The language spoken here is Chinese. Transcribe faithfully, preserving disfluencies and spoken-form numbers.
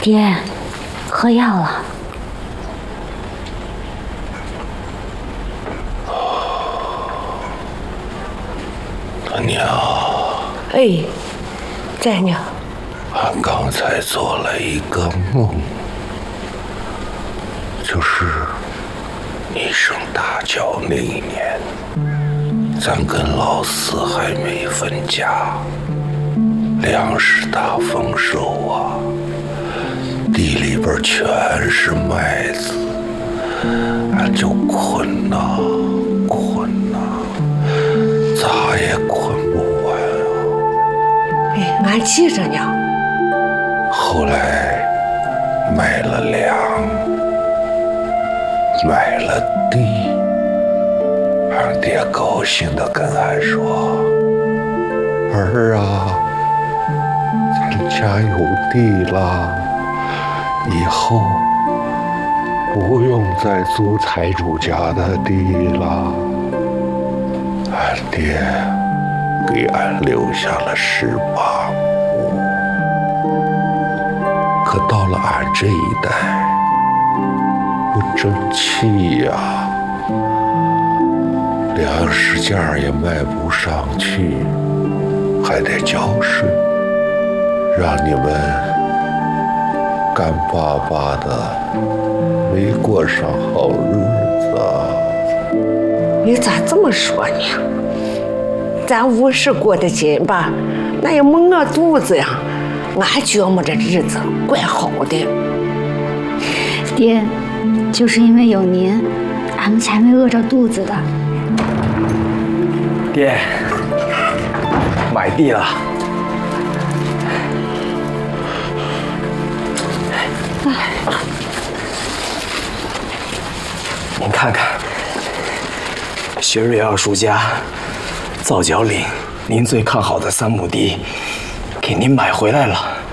爹，喝药了。 他娘。 哎，在呢。 俺刚才做了一个梦，就是你上大教那一年，咱跟老四还没分家，粮食大丰收啊，地里边全是麦子，俺就困呐困呐，咋也困不完啊。 哎，俺记着呢。 后来买了粮，买了地，俺爹高兴地跟俺说：“儿啊，咱家有地了，以后不用再租财主家的地了。”俺爹给俺留下了十八亩。可到了俺这一代，不争气呀、啊，粮食价也卖不上去，还得交税，让你们干巴巴的没过上好日子。 你咋这么说呢？咱五十过得紧吧，那也没饿肚子呀。俺觉摸这日子怪好的。 爹，就是因为有您，俺们才没饿着肚子的。 爹，买地了。您看看，学瑞二叔家皂角岭您最看好的三亩地，给您买回来了。